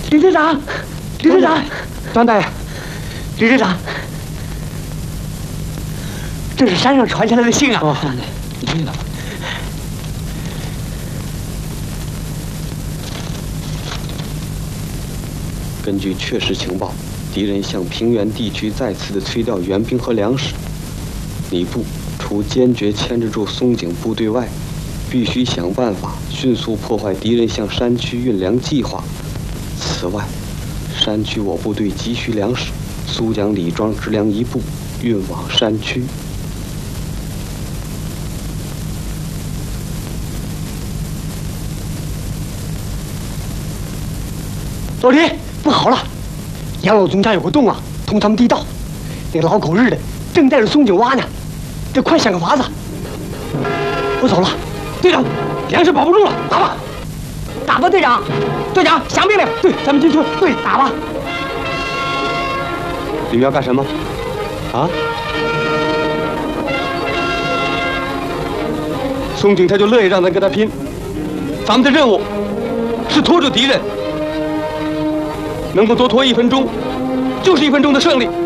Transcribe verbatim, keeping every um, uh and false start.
李队长，李队长， 张大爷， 李队长，这是山上传下来的信啊！ 哦，你听见了？根据确实情报，敌人向平原地区再次的催调援兵和粮食。你部除坚决牵制住松井部队外，必须想办法迅速破坏敌人向山区运粮计划。此外，山区我部队急需粮食，苏江李庄支粮一部运往山区。 老李，不好了！杨老总家有个洞啊，通他们地道。那个老狗日的正带着松井挖呢，得快想个法子。我走了，队长，粮食保不住了，打吧！打吧，队长！队长，响命令！对，咱们进村，对，打吧！ 你们要干什么？啊？松井他就乐意让咱跟他拼，咱们的任务是拖住敌人，能够多拖一分钟，就是一分钟的胜利。